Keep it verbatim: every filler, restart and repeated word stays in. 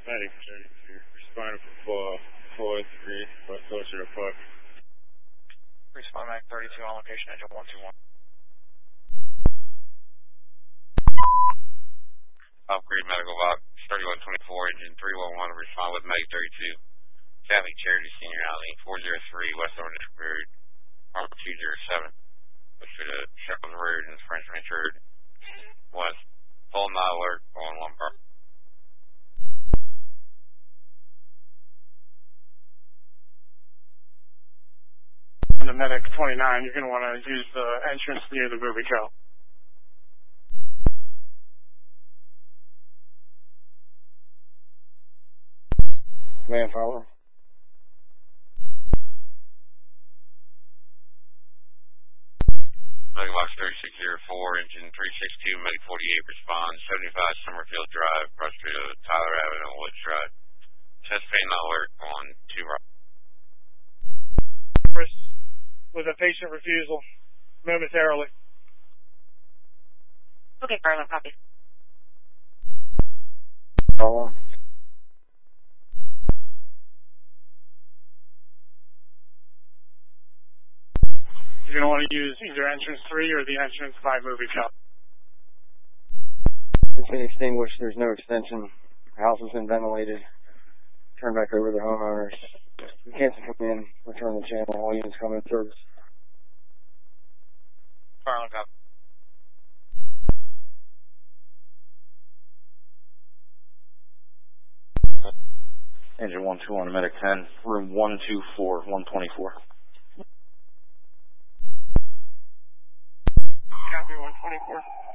Medic thirty-two, responding for four, four, three, West Orchard Park. Respond Medic thirty-two on location, engine one two one. Upgrade medical box thirty-one twenty-four, engine three one one, respond with Medic thirty-two. Catholic Charity Senior Housing, four oh three, West Orchard Road, Arm two oh seven. Which is a Shepherd's Road and French Richard West. Full not alert on one part. The Medic twenty-nine, you're going to want to use the entrance near the movie trail. Man, follow. Medic box thirty-six oh four, engine three six two, Medic forty-eight, respond, seventy-five Summerfield Drive, cross street of Tyler Avenue and Woods Drive. Test pain not alert on two right. With a patient refusal, momentarily. Okay, Carla, copy. Follow. You're going to want to use either entrance three or the entrance by movie trail. It's been extinguished. There's no extension. The house has been ventilated. Turn back over to the homeowners. We can't come in. Return the channel. All units come in service. Carla, copy. Engine one two one, Medic ten, room one two four, one twenty-four. Copy, one twenty-four.